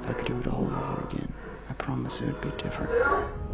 If I could do it all over again, I promise it would be different.